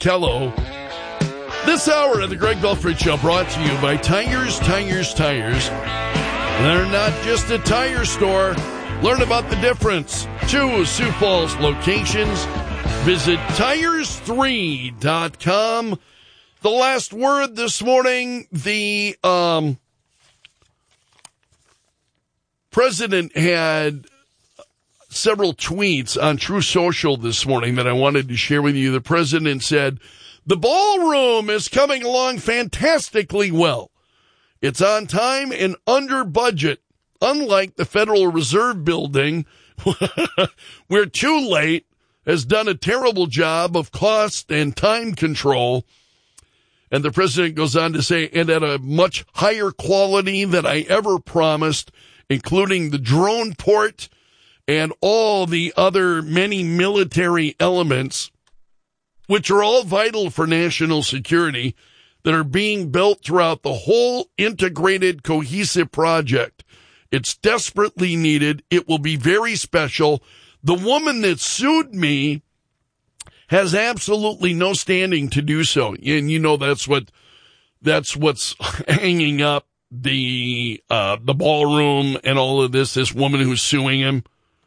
Kello. This hour of the Greg Belfrage Show brought to you by Tires. They're not just a tire store. Learn about the difference. 2 Sioux Falls locations. Visit tires3.com. The last word this morning, the president had several tweets on True Social this morning that I wanted to share with you. The president said, "The ballroom is coming along fantastically well. It's on time and under budget. Unlike the Federal Reserve Building, where Too Late has done a terrible job of cost and time control." And the president goes on to say, "and at a much higher quality than I ever promised, including the drone port and all the other many military elements, which are all vital for national security, that are being built throughout the whole integrated, cohesive project. It's desperately needed. It will be very special. The woman that sued me has absolutely no standing to do so." And you know that's what's hanging up the ballroom and all of this woman who's suing him.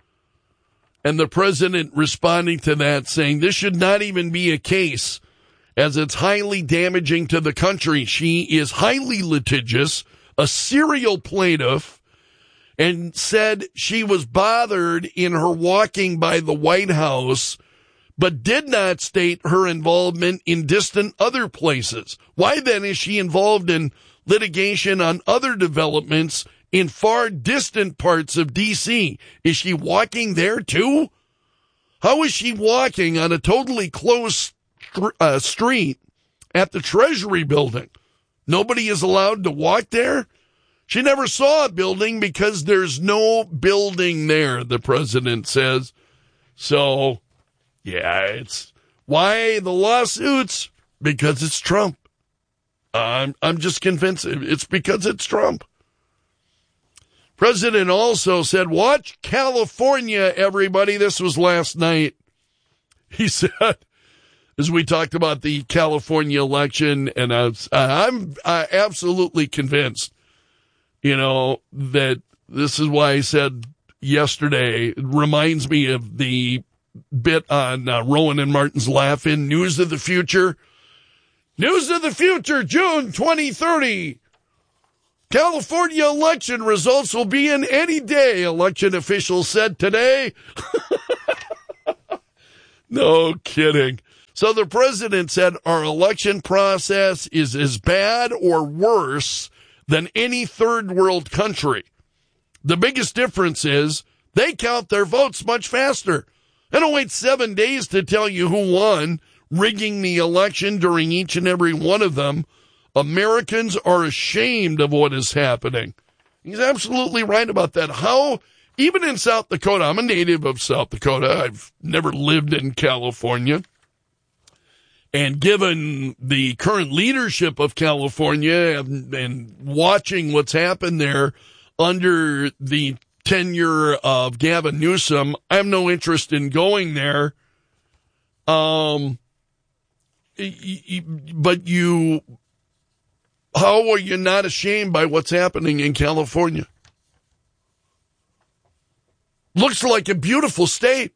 And the president responding to that saying, "This should not even be a case, as it's highly damaging to the country. She is highly litigious, a serial plaintiff," and said she was bothered in her walking by the White House, but did not state her involvement in distant other places. Why then is she involved in litigation on other developments in far distant parts of D.C.? Is she walking there too? How is she walking on a totally closed street at the Treasury building? Nobody is allowed to walk there? She never saw a building because there's no building there, the president says. So, yeah, it's why the lawsuits? Because it's Trump. I'm just convinced it's because it's Trump. President also said, "Watch California, everybody." This was last night. He said, as we talked about the California election, and I'm absolutely convinced, that this is why I said yesterday, it reminds me of the bit on Rowan and Martin's Laugh-In, News of the Future. News of the Future, June 2030. California election results will be in any day, election officials said today. No kidding. So the president said our election process is as bad or worse than any third world country. The biggest difference is they count their votes much faster. They don't wait 7 days to tell you who won, rigging the election during each and every one of them. Americans are ashamed of what is happening. He's absolutely right about that. How, even in South Dakota, I'm a native of South Dakota. I've never lived in California. And given the current leadership of California and watching what's happened there under the tenure of Gavin Newsom, I have no interest in going there. But how are you not ashamed by what's happening in California? Looks like a beautiful state.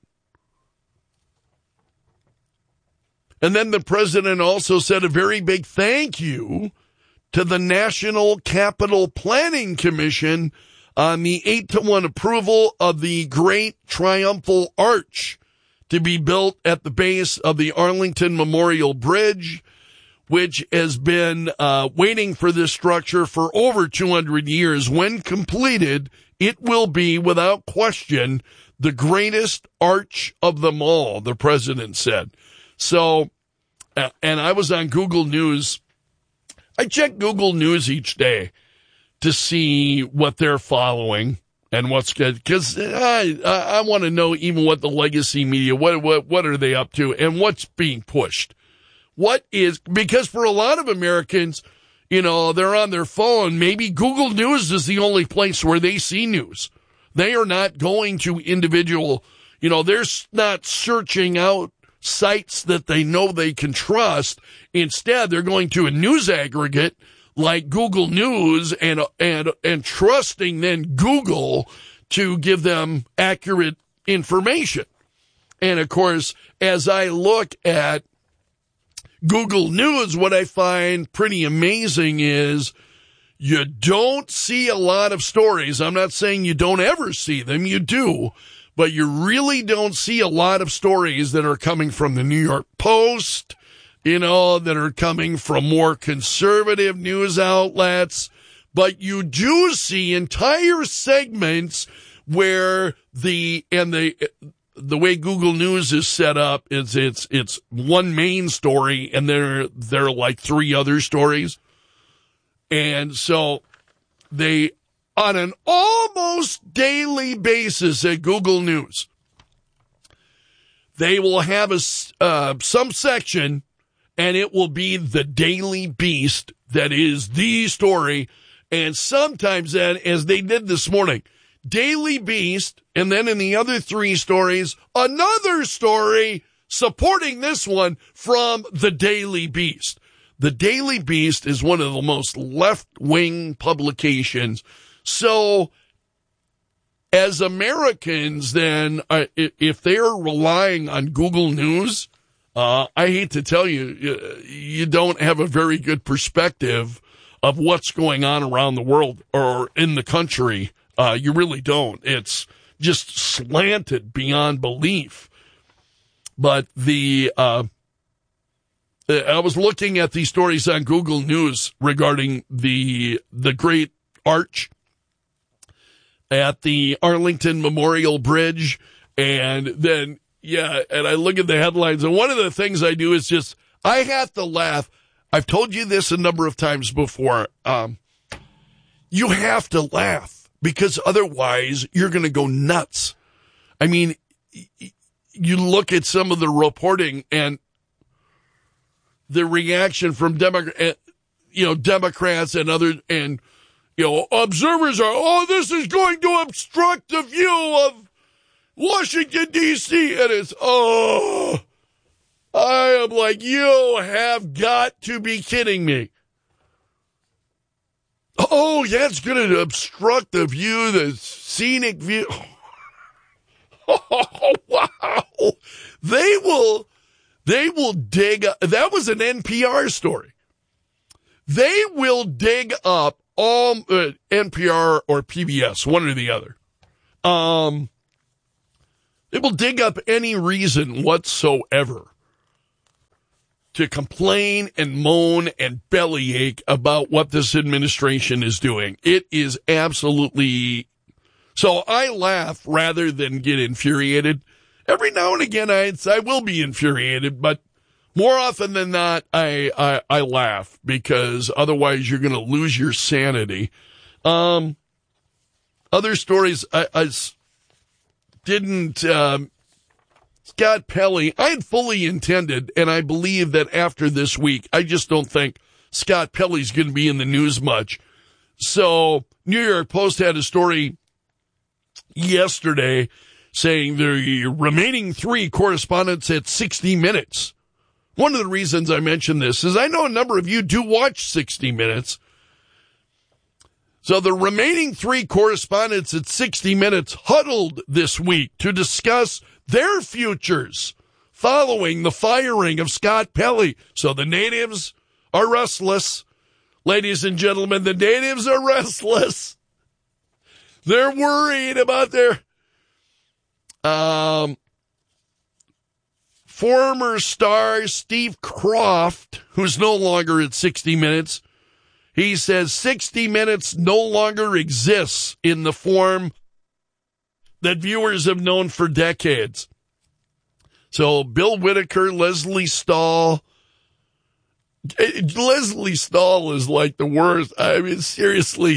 And then the president also said a very big thank you to the National Capital Planning Commission on the 8-1 approval of the Great Triumphal Arch to be built at the base of the Arlington Memorial Bridge, which has been waiting for this structure for over 200 years. When completed, it will be, without question, the greatest arch of them all, the president said. So, and I was on Google News. I check Google News each day to see what they're following and what's good, because I want to know even what the legacy media, what are they up to and what's being pushed. Because for a lot of Americans, they're on their phone. Maybe Google News is the only place where they see news. They are not going to individual, they're not searching out sites that they know they can trust. Instead, they're going to a news aggregate like Google News and trusting then Google to give them accurate information. And of course, as I look at Google News, what I find pretty amazing is you don't see a lot of stories. I'm not saying you don't ever see them. You do. But you really don't see a lot of stories that are coming from the New York Post, that are coming from more conservative news outlets. But you do see entire segments where the way Google News is set up is it's one main story and there are like three other stories. And so they, on an almost daily basis at Google News, they will have some section, and it will be the Daily Beast that is the story. And sometimes then, as they did this morning, Daily Beast, and then in the other three stories, another story supporting this one from the Daily Beast. The Daily Beast is one of the most left-wing publications. So as Americans, then, if they're relying on Google News, I hate to tell you, you don't have a very good perspective of what's going on around the world or in the country. You really don't. It's just slanted beyond belief. But I was looking at these stories on Google News regarding the great arch at the Arlington Memorial Bridge. And then, and I look at the headlines. And one of the things I do is just, I have to laugh. I've told you this a number of times before. You have to laugh because otherwise you're going to go nuts. I mean, you look at some of the reporting and the reaction from Democrats and other, and, observers are, this is going to obstruct the view of Washington, D.C. And it's, I am like, you have got to be kidding me. Oh, yeah, it's going to obstruct the view, the scenic view. Oh, wow. They will dig up. That was an NPR story. They will dig up all NPR or PBS, one or the other. They will dig up any reason whatsoever to complain and moan and bellyache about what this administration is doing. It is absolutely. So I laugh rather than get infuriated. Every now and again, I will be infuriated, but more often than not, I laugh because otherwise you're going to lose your sanity. Other stories, I didn't, Scott Pelley, I had fully intended, and I believe that after this week, I just don't think Scott Pelley's going to be in the news much. So New York Post had a story yesterday saying the remaining three correspondents at 60 Minutes. One of the reasons I mention this is I know a number of you do watch 60 Minutes. So the remaining three correspondents at 60 Minutes huddled this week to discuss their futures following the firing of Scott Pelley. So the natives are restless. Ladies and gentlemen, the natives are restless. They're worried about their former star Steve Kroft, who's no longer at 60 Minutes. He says 60 Minutes no longer exists in the form that viewers have known for decades. So Bill Whitaker, Leslie Stahl. Leslie Stahl is like the worst. I mean, seriously,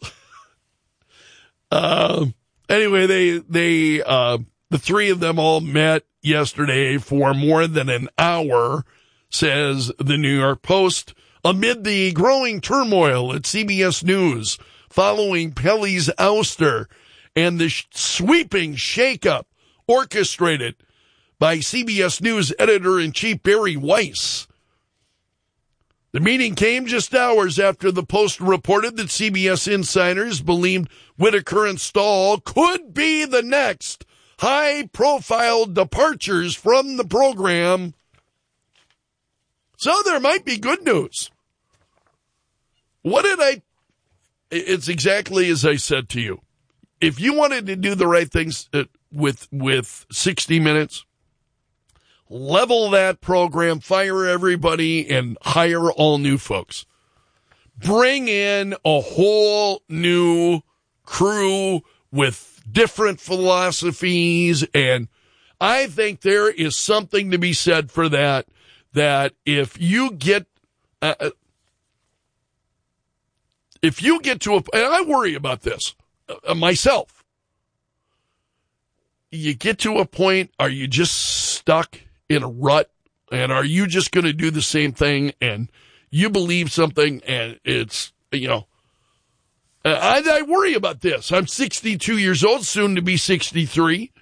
anyway, the three of them all met yesterday for more than an hour, says the New York Post, amid the growing turmoil at CBS News following Pelley's ouster and the sweeping shakeup orchestrated by CBS News editor-in-chief Barry Weiss. The meeting came just hours after the Post reported that CBS insiders believed Whitaker and Stahl could be the next high-profile departures from the program. So there might be good news. It's exactly as I said to you. If you wanted to do the right things with 60 Minutes, level that program, fire everybody, and hire all new folks. Bring in a whole new crew with different philosophies, and I think there is something to be said for that if you get to and I worry about this myself. You get to a point, are you just stuck in a rut? And are you just going to do the same thing and you believe something and it's, I worry about this. I'm 62 years old, soon to be 63.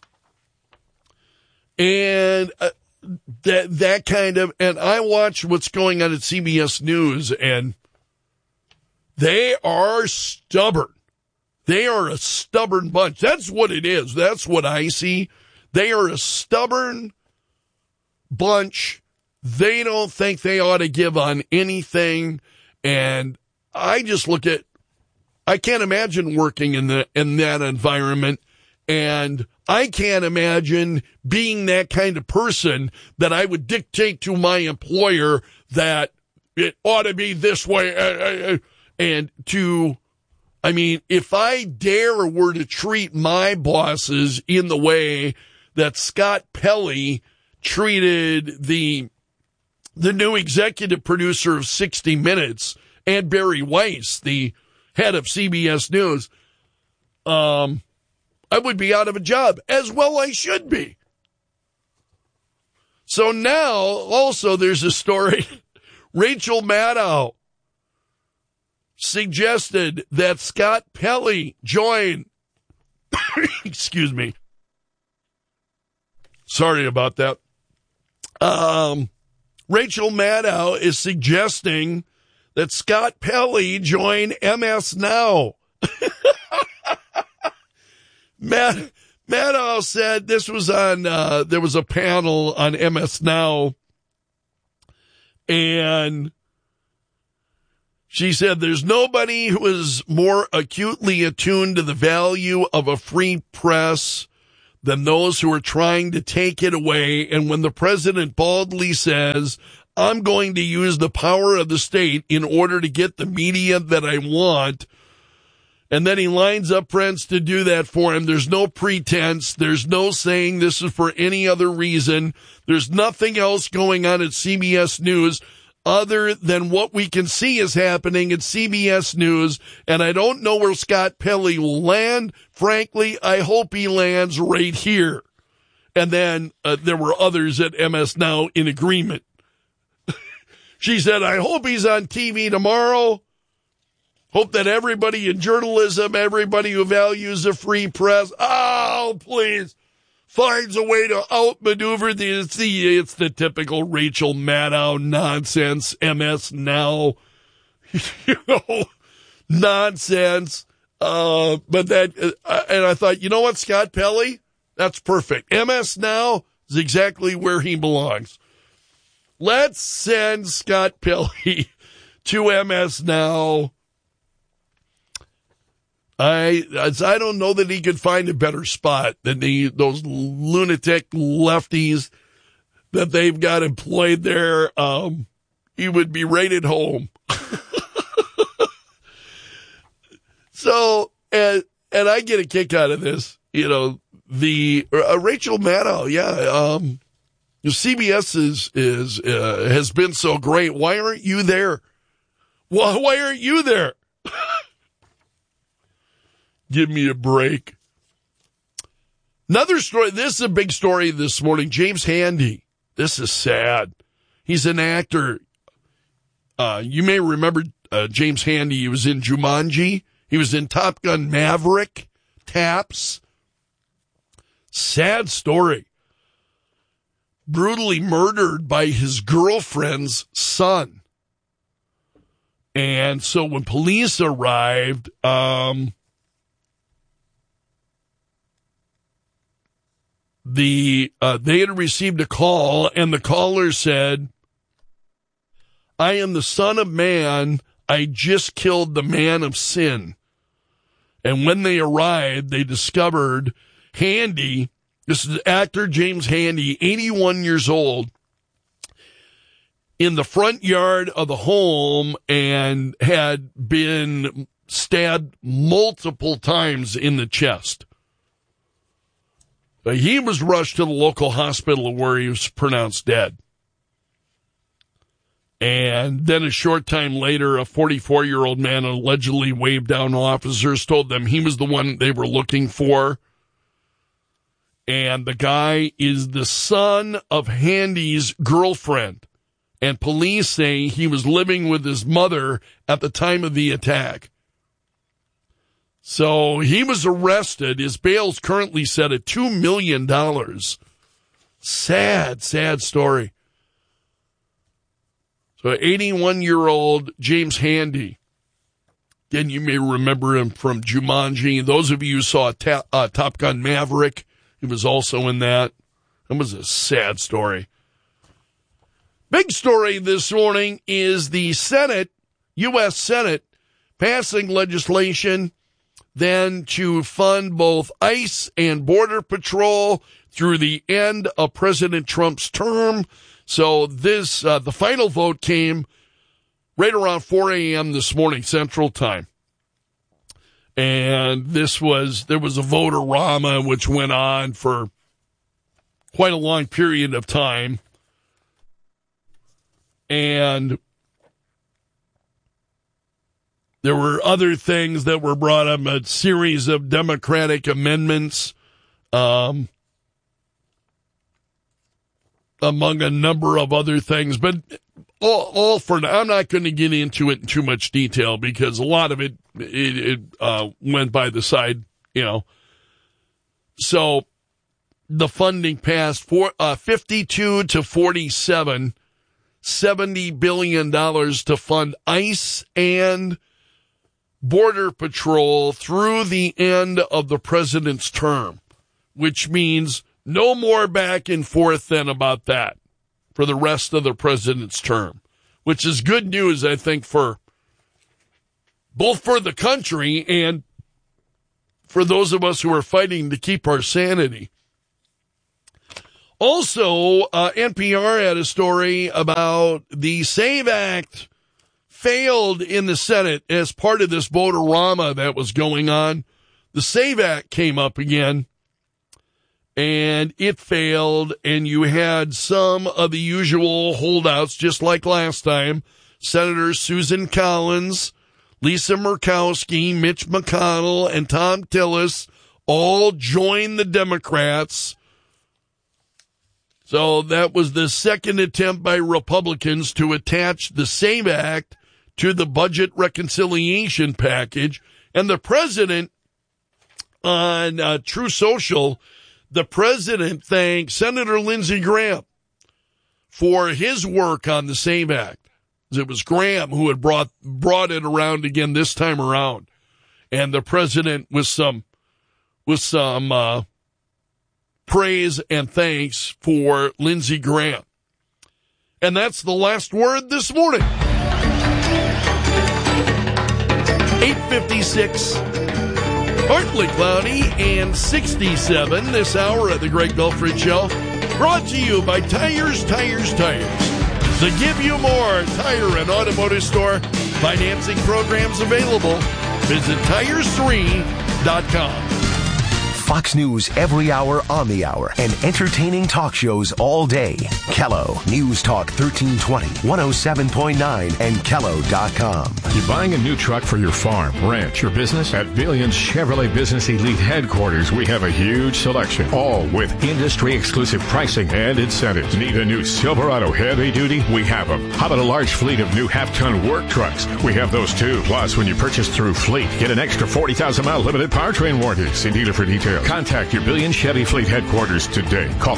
And that kind of, and I watch what's going on at CBS News, and they are stubborn. They are a stubborn bunch. That's what it is. That's what I see. They are a stubborn bunch. They don't think they ought to give on anything. And I just look at, I can't imagine working in that environment. And I can't imagine being that kind of person that I would dictate to my employer that it ought to be this way. If I dare were to treat my bosses in the way that Scott Pelley treated the new executive producer of 60 Minutes and Barry Weiss, the head of CBS News, I would be out of a job, as well I should be. So now, also, there's a story. Rachel Maddow suggested that Scott Pelley join. Excuse me. Sorry about that. Rachel Maddow is suggesting that Scott Pelley join MS Now. Maddow said this was on, there was a panel on MS Now, and she said there's nobody who is more acutely attuned to the value of a free press than those who are trying to take it away. And when the president baldly says, I'm going to use the power of the state in order to get the media that I want, and then he lines up friends to do that for him, there's no pretense. There's no saying this is for any other reason. There's nothing else going on at CBS News other than what we can see is happening at CBS News, and I don't know where Scott Pelley will land. Frankly, I hope he lands right here. And then there were others at MS Now in agreement. She said, I hope he's on TV tomorrow. Hope that everybody in journalism, everybody who values a free press, please, finds a way to outmaneuver it's the typical Rachel Maddow nonsense, MS Now, nonsense. But that, and I thought, you know what, Scott Pelley? That's perfect. MS Now is exactly where he belongs. Let's send Scott Pelley to MS Now. I don't know that he could find a better spot than those lunatic lefties that they've got employed there. He would be right at home. So, and I get a kick out of this, the Rachel Maddow. CBS has been so great. Why aren't you there? Why aren't you there? Give me a break. Another story. This is a big story this morning. James Handy. This is sad. He's an actor. You may remember James Handy. He was in Jumanji. He was in Top Gun Maverick. Taps. Sad story. brutally murdered by his girlfriend's son. And so when police arrived, they had received a call, and the caller said, "I am the Son of Man. I just killed the man of sin." And when they arrived, they discovered Handy, this is actor James Handy, 81 years old, in the front yard of the home and had been stabbed multiple times in the chest. He was rushed to the local hospital where he was pronounced dead. And then a short time later, a 44-year-old man allegedly waved down officers, told them he was the one they were looking for. And the guy is the son of Handy's girlfriend. And police say he was living with his mother at the time of the attack. So he was arrested. His bail's currently set at $2 million. Sad, sad story. So 81-year-old James Handy. Again, you may remember him from Jumanji. Those of you who saw Top Gun Maverick, he was also in that. That was a sad story. Big story this morning is the Senate, U.S. Senate, passing legislation then to fund both ICE and Border Patrol through the end of President Trump's term. So this, the final vote came right around 4 a.m. this morning, Central Time. And there was a vote-a-rama which went on for quite a long period of time. And there were other things that were brought up, a series of Democratic amendments, among a number of other things. But all for now, I'm not going to get into it in too much detail because a lot of it went by the side, So the funding passed 52 to 47. $70 billion to fund ICE and Border Patrol through the end of the president's term, which means no more back and forth then about that for the rest of the president's term, which is good news, I think, for both for the country and for those of us who are fighting to keep our sanity. Also, NPR had a story about the SAVE Act failed in the Senate as part of this vote-a-rama that was going on. The SAVE Act came up again, and it failed, and you had some of the usual holdouts, just like last time. Senators Susan Collins, Lisa Murkowski, Mitch McConnell, and Tom Tillis all joined the Democrats. So that was the second attempt by Republicans to attach the SAVE Act to the budget reconciliation package. And the president on True Social, the president thanked Senator Lindsey Graham for his work on the SAVE Act. It was Graham who had brought it around again this time around. And the president with some praise and thanks for Lindsey Graham. And that's the last word this morning. 8:56, partly cloudy and 67 this hour of the Greg Belfry Show. Brought to you by Tires. The Give You More Tire and Automotive Store. Financing programs available. Visit tires3.com. Fox News every hour on the hour and entertaining talk shows all day. Kello News Talk 1320, 107.9 and Kello.com. You're buying a new truck for your farm, ranch, your business? At Billions Chevrolet Business Elite Headquarters, we have a huge selection, all with industry-exclusive pricing and incentives. Need a new Silverado heavy duty? We have them. How about a large fleet of new half-ton work trucks? We have those too. Plus, when you purchase through Fleet, get an extra 40,000-mile limited powertrain warranty. See dealer for details. Contact your Billion Chevy Fleet headquarters today. Call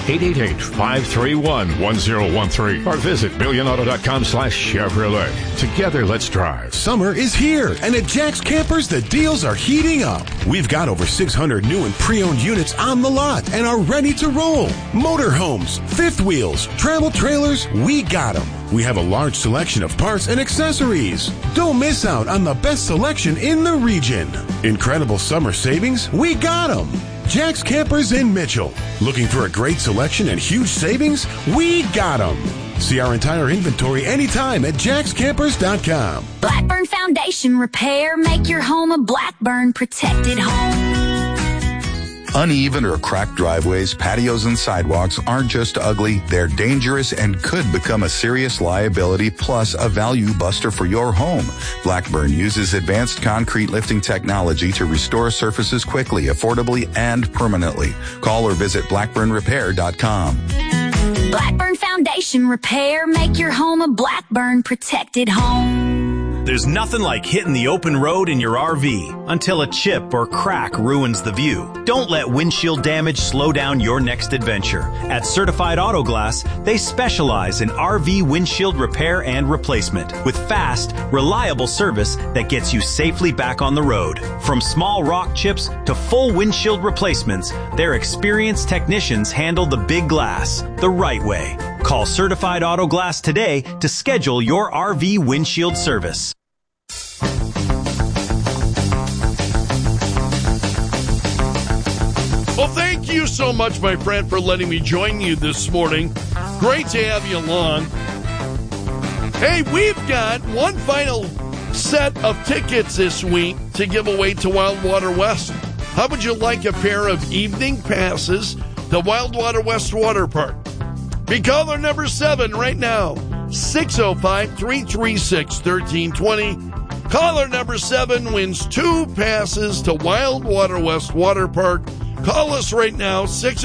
888-531-1013 or visit billionauto.com/Chevrolet. Together, let's drive. Summer is here, and at Jack's Campers, the deals are heating up. We've got over 600 new and pre-owned units on the lot and are ready to roll. Motorhomes, fifth wheels, travel trailers, we got them. We have a large selection of parts and accessories. Don't miss out on the best selection in the region. Incredible summer savings, we got them. Jack's Campers in Mitchell. Looking for a great selection and huge savings? We got them. See our entire inventory anytime at jackscampers.com. Blackburn Foundation Repair. Make your home a Blackburn protected home. Uneven or cracked driveways, patios, and sidewalks aren't just ugly, they're dangerous and could become a serious liability plus a value buster for your home. Blackburn uses advanced concrete lifting technology to restore surfaces quickly, affordably, and permanently. Call or visit blackburnrepair.com. Blackburn Foundation Repair. Make your home a Blackburn protected home. There's nothing like hitting the open road in your RV until a chip or crack ruins the view. Don't let windshield damage slow down your next adventure. At Certified Auto Glass, they specialize in RV windshield repair and replacement with fast, reliable service that gets you safely back on the road. From small rock chips to full windshield replacements, their experienced technicians handle the big glass the right way. Call Certified Auto Glass today to schedule your RV windshield service. Well, thank you so much, my friend, for letting me join you this morning. Great to have you along. Hey, we've got one final set of tickets this week to give away to Wildwater West. How would you like a pair of evening passes to Wildwater West Water Park? Be caller number 7 right now, 605-336-1320. Caller number 7 wins 2 passes to Wildwater West Water Park. Call us right now,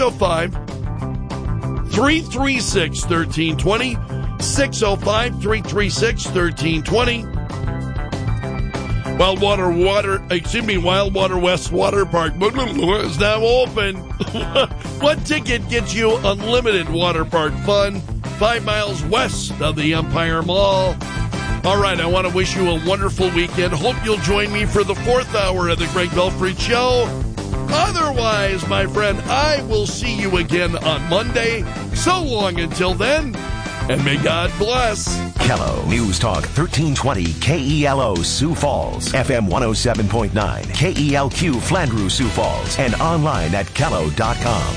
605-336-1320, 605-336-1320. Wildwater West Water Park is now open. One ticket gets you unlimited water park fun 5 miles west of the Empire Mall. All right, I want to wish you a wonderful weekend. Hope you'll join me for the 4th hour of the Greg Belfry Show. Otherwise, my friend, I will see you again on Monday. So long until then, and may God bless. Kello News Talk 1320 KELO Sioux Falls, FM 107.9 KELQ Flandreau Sioux Falls, and online at kello.com.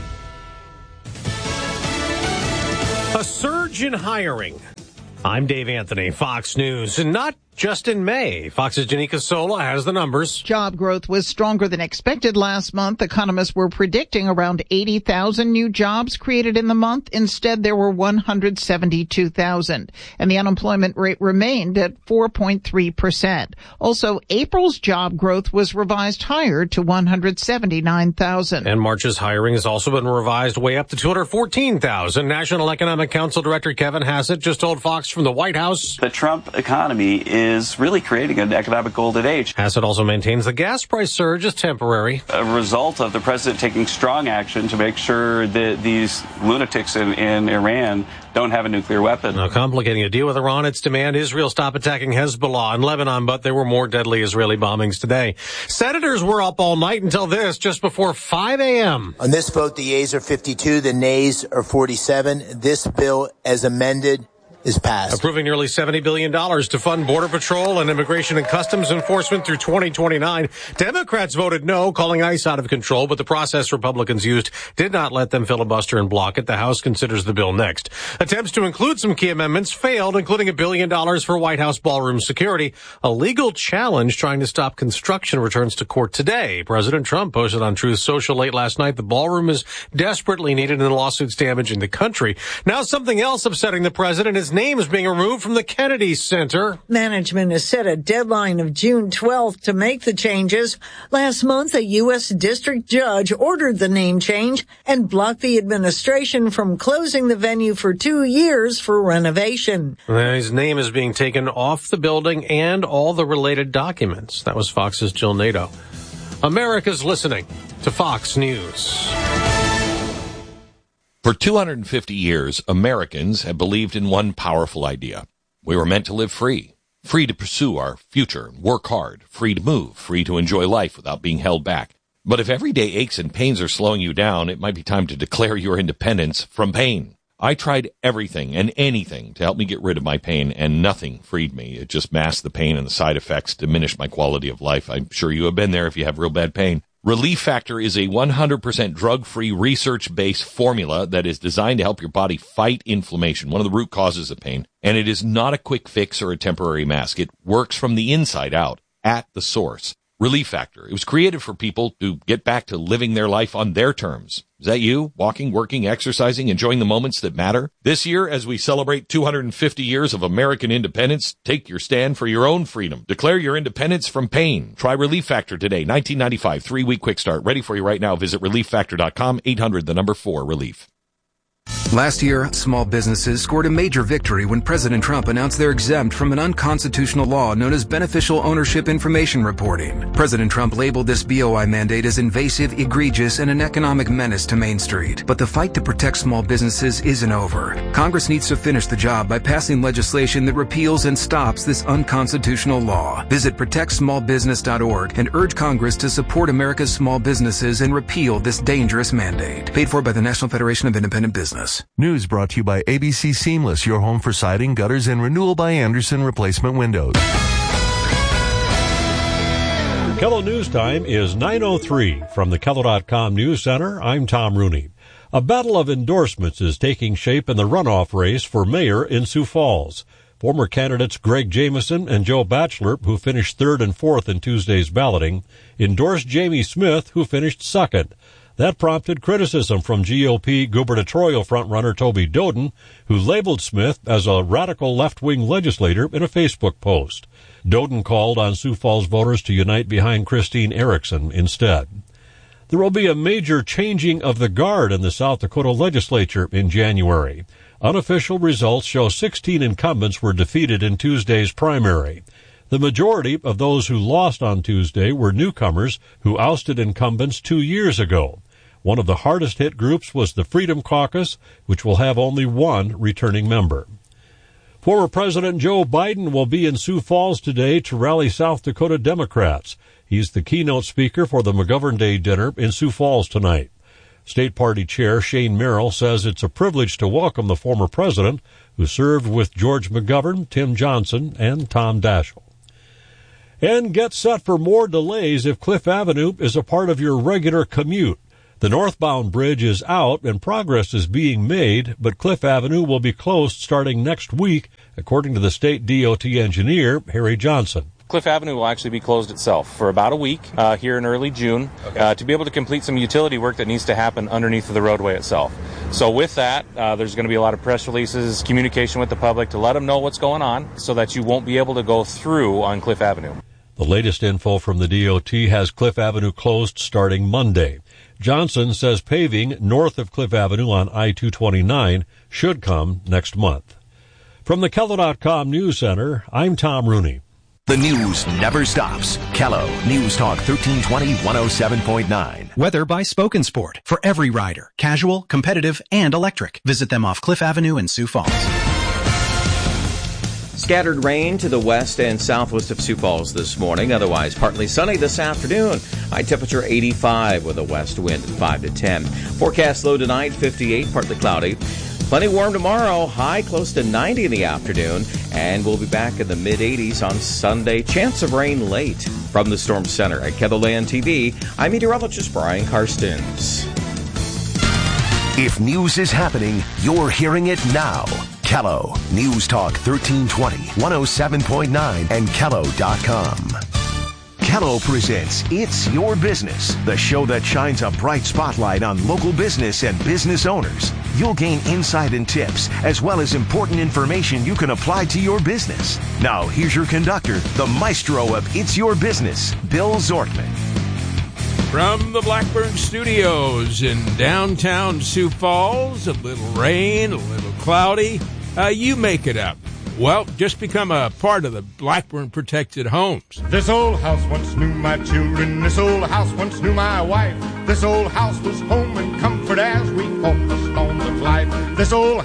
A surge in hiring. I'm Dave Anthony, Fox News, and not just in May. Fox's Janika Sola has the numbers. Job growth was stronger than expected last month. Economists were predicting around 80,000 new jobs created in the month. Instead, there were 172,000. And the unemployment rate remained at 4.3%. Also, April's job growth was revised higher to 179,000. And March's hiring has also been revised way up to 214,000. National Economic Council Director Kevin Hassett just told Fox from the White House. The Trump economy is really creating an economic golden age. Hassett also maintains the gas price surge is temporary. A result of the president taking strong action to make sure that these lunatics in Iran don't have a nuclear weapon. Now, complicating a deal with Iran, its demand Israel stop attacking Hezbollah in Lebanon, but there were more deadly Israeli bombings today. Senators were up all night until this, just before 5 a.m. On this vote, the yeas are 52, the nays are 47. This bill, as amended, is passed. Approving nearly $70 billion to fund Border Patrol and Immigration and Customs Enforcement through 2029. Democrats voted no, calling ICE out of control, but the process Republicans used did not let them filibuster and block it. The House considers the bill next. Attempts to include some key amendments failed, including $1 billion for White House ballroom security. A legal challenge trying to stop construction returns to court today. President Trump posted on Truth Social late last night the ballroom is desperately needed in the lawsuits damaging the country. Now something else upsetting the president is name is being removed from the Kennedy Center. Management has set a deadline of June 12th to make the changes. Last month, a U.S. district judge ordered the name change and blocked the administration from closing the venue for 2 years for renovation. His name is being taken off the building and all the related documents. That was Fox's Jill Nato. America's listening to Fox News. For 250 years, Americans have believed in one powerful idea. We were meant to live free. Free to pursue our future, work hard, free to move, free to enjoy life without being held back. But if everyday aches and pains are slowing you down, it might be time to declare your independence from pain. I tried everything and anything to help me get rid of my pain, and nothing freed me. It just masked the pain, and the side effects diminished my quality of life. I'm sure you have been there if you have real bad pain. Relief Factor is a 100% drug-free, research-based formula that is designed to help your body fight inflammation, one of the root causes of pain. And it is not a quick fix or a temporary mask. It works from the inside out, at the source. Relief Factor. It was created for people to get back to living their life on their terms. Is that you? Walking, working, exercising, enjoying the moments that matter? This year, as we celebrate 250 years of American independence, take your stand for your own freedom. Declare your independence from pain. Try Relief Factor today. 1995, 3-week quick start. Ready for you right now. Visit ReliefFactor.com, 800-4-RELIEF. Last year, small businesses scored a major victory when President Trump announced they're exempt from an unconstitutional law known as beneficial ownership information reporting. President Trump labeled this BOI mandate as invasive, egregious, and an economic menace to Main Street. But the fight to protect small businesses isn't over. Congress needs to finish the job by passing legislation that repeals and stops this unconstitutional law. Visit protectsmallbusiness.org and urge Congress to support America's small businesses and repeal this dangerous mandate. Paid for by the National Federation of Independent Business. News brought to you by ABC Seamless, your home for siding, gutters, and renewal by Anderson replacement windows. KELO News Time is 9:03. From the KELO.com News Center, I'm Tom Rooney. A battle of endorsements is taking shape in the runoff race for mayor in Sioux Falls. Former candidates Greg Jameson and Joe Batchelor, who finished third and fourth in Tuesday's balloting, endorsed Jamie Smith, who finished second. That prompted criticism from GOP gubernatorial frontrunner Toby Doden, who labeled Smith as a radical left-wing legislator in a Facebook post. Doden called on Sioux Falls voters to unite behind Christine Erickson instead. There will be a major changing of the guard in the South Dakota legislature in January. Unofficial results show 16 incumbents were defeated in Tuesday's primary. The majority of those who lost on Tuesday were newcomers who ousted incumbents 2 years ago. One of the hardest hit groups was the Freedom Caucus, which will have only one returning member. Former President Joe Biden will be in Sioux Falls today to rally South Dakota Democrats. He's the keynote speaker for the McGovern Day dinner in Sioux Falls tonight. State Party Chair Shane Merrill says it's a privilege to welcome the former president, who served with George McGovern, Tim Johnson, and Tom Daschle. And get set for more delays if Cliff Avenue is a part of your regular commute. The northbound bridge is out and progress is being made, but Cliff Avenue will be closed starting next week, according to the state DOT engineer, Harry Johnson. Cliff Avenue will actually be closed itself for about a week here in early June to be able to complete some utility work that needs to happen underneath of the roadway itself. So with that, there's going to be a lot of press releases, communication with the public to let them know what's going on so that you won't be able to go through on Cliff Avenue. The latest info from the DOT has Cliff Avenue closed starting Monday. Johnson says paving north of Cliff Avenue on I-229 should come next month. From the KELO.com News Center, I'm Tom Rooney. The news never stops. KELO News Talk 1320 107.9. Weather by Spoken Sport. For every rider. Casual, competitive, and electric. Visit them off Cliff Avenue in Sioux Falls. Scattered rain to the west and southwest of Sioux Falls this morning. Otherwise, partly sunny this afternoon. High temperature 85 with a west wind at 5 to 10. Forecast low tonight, 58, partly cloudy. Plenty warm tomorrow, high close to 90 in the afternoon. And we'll be back in the mid-80s on Sunday. Chance of rain late. From the Storm Center at KELOLAND TV, I'm meteorologist Brian Karstens. If news is happening, you're hearing it now. KELO News Talk 1320, 107.9, and KELO.com. KELO presents It's Your Business, the show that shines a bright spotlight on local business and business owners. You'll gain insight and tips, as well as important information you can apply to your business. Now, here's your conductor, the maestro of It's Your Business, Bill Zortman. From the Blackburn Studios in downtown Sioux Falls, a little rain, a little cloudy. You make it up. Well, just become a part of the Blackburn Protected Homes. This old house once knew my children. This old house once knew my wife. This old house was home and comfort as we fought the storms of life. This old